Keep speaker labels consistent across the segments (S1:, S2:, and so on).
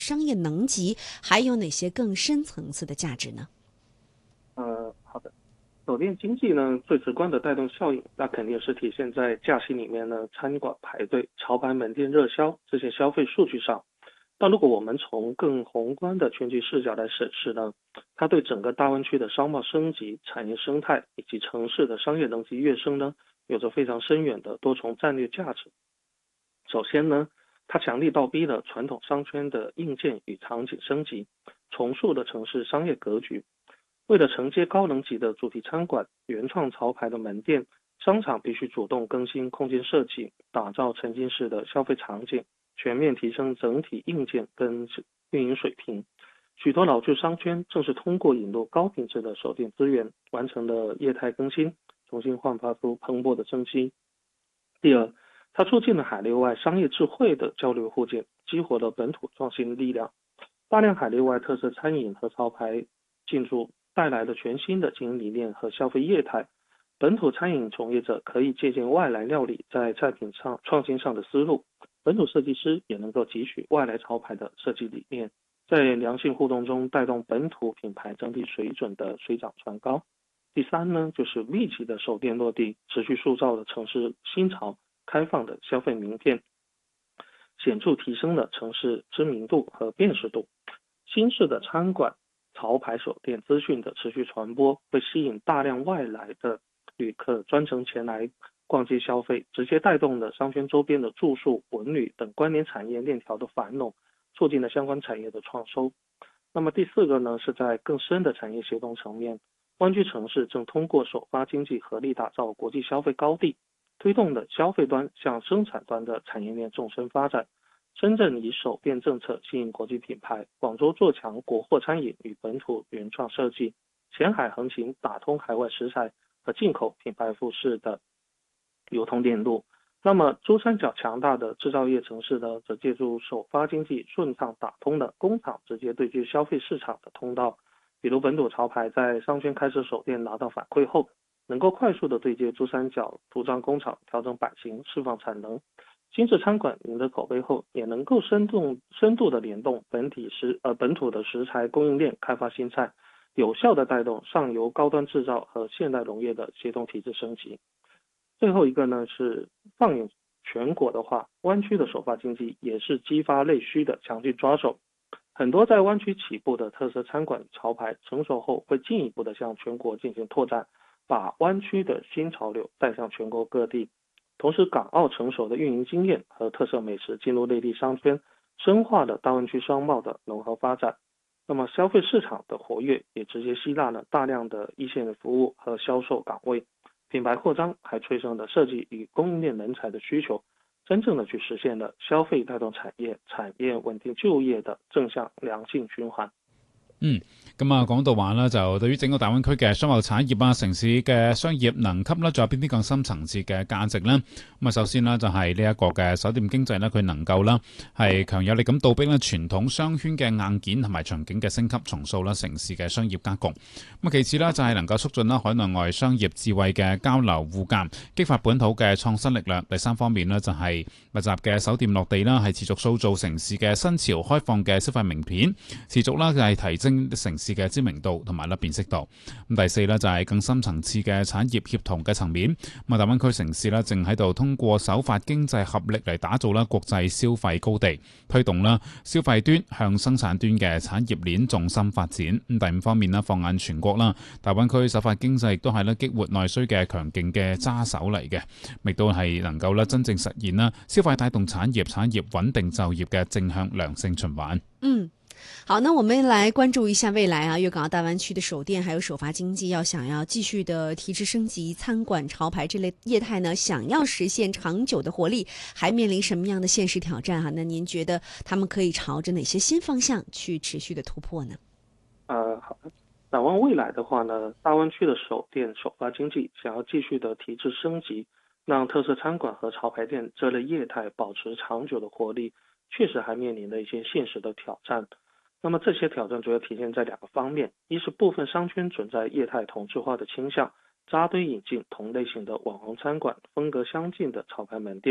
S1: 商业能级，还有哪些更深层次的价值呢？
S2: 好的。酒店经济呢，最直观的带动效应，那肯定是体现在假期里面呢，餐馆排队、潮牌门店热销这些消费数据上。但如果我们从更宏观的全局视角来审视呢，它对整个大湾区的商贸升级、产业生态以及城市的商业能级跃升呢，有着非常深远的多重战略价值。首先呢，它强力倒逼了传统商圈的硬件与场景升级，重塑了城市商业格局。为了承接高能级的主题餐馆、原创潮牌的门店，商场必须主动更新空间设计，打造沉浸式的消费场景，全面提升整体硬件跟运营水平。许多老旧商圈正是通过引入高品质的手电资源，完成了业态更新，重新焕发出蓬勃的生机。第二，它促进了海内外商业智慧的交流互鉴，激活了本土创新的力量。大量海内外特色餐饮和潮牌进驻，带来了全新的经营理念和消费业态。本土餐饮从业者可以借鉴外来料理在菜品上创新上的思路，本土设计师也能够汲取外来潮牌的设计理念，在良性互动中带动本土品牌整体水准的水涨船高。第三呢，就是密集的手店落地，持续塑造了城市新潮、开放的消费名片，显著提升了城市知名度和辨识度。新式的餐馆、潮牌手店资讯的持续传播，会吸引大量外来的旅客专程前来逛街消费，直接带动了商圈周边的住宿、文旅等关联产业链条的繁荣，促进了相关产业的创收。那么第四个呢，是在更深的产业协同层面，湾区城市正通过首发经济合力打造国际消费高地，推动了消费端向生产端的产业链纵深发展。深圳以首变政策吸引国际品牌，广州做强国货餐饮与本土原创设计，前海横琴打通海外食材和进口品牌服饰的流通链路。那么珠三角强大的制造业城市呢，则借助首发经济顺畅打通了工厂直接对接消费市场的通道。比如本土潮牌在商圈开设手店拿到反馈后，能够快速的对接珠三角服装工厂，调整版型，释放产能。新式餐馆赢得口碑后，也能够深度的联动本土的食材供应链，开发新菜，有效的带动上游高端制造和现代农业的协同体制升级。最后一个呢是放眼全国的话，湾区的首发经济也是激发内需的强劲抓手。很多在湾区起步的特色餐馆潮牌成熟后，会进一步的向全国进行拓展，把湾区的新潮流带向全国各地。同时，港澳成熟的运营经验和特色美食进入内地商圈，深化了大湾区商贸的融合发展。那么，消费市场的活跃也直接吸纳了大量的一线的服务和销售岗位，品牌扩张还催生了设计与供应链人才的需求，真正的去实现了消费带动产业、产业穩定就業的正向良性循環。
S3: 嗯，咁啊，講到話啦，就對於整個大灣區嘅商貿產業啊、城市嘅商業能級啦，仲有邊啲更深層次嘅價值呢？咁啊，首先啦，就係呢一個嘅酒店經濟咧，佢能夠啦係強有力咁倒逼咧傳統商圈嘅硬件同埋場景嘅升級重塑啦城市嘅商業格局。咁啊，其次啦，就係能夠促進啦海內外商業智慧嘅交流互鑑，激發本土嘅創新力量。第三方面呢，就係密集嘅酒店落地啦，係持續塑造城市嘅新潮開放嘅消費名片，持續啦就係提升城市嘅知名度同埋辨識度。咁第四呢，就係更深層次嘅產業協同嘅層面。咁啊，大灣區城市呢，正喺度通過首發經濟合力嚟打造啦國際消費高地，推動啦消費端向生產端嘅產業鏈重心發展。咁第五方面呢，放眼全國啦，大灣區首發經濟亦都係咧激活內需嘅強勁嘅揸手嚟嘅，亦都係能夠咧真正實現啦消費帶動產業穩定就業嘅正向良性循環。
S1: 嗯。好，那我们来关注一下未来啊，粤港澳大湾区的首店还有首发经济，想要继续的提质升级，餐馆、潮牌这类业态呢，想要实现长久的活力，还面临什么样的现实挑战那您觉得他们可以朝着哪些新方向去持续的突破呢？
S2: 好的。展望未来的话呢，大湾区的首店首发经济想要继续的提质升级，让特色餐馆和潮牌店这类业态保持长久的活力，确实还面临着一些现实的挑战。那么这些挑战主要体现在两个方面，一是部分商圈存在业态同质化的倾向，扎堆引进同类型的网红餐馆、风格相近的潮牌门店，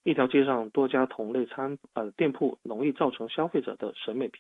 S2: 一条街上多家同类店铺容易造成消费者的审美疲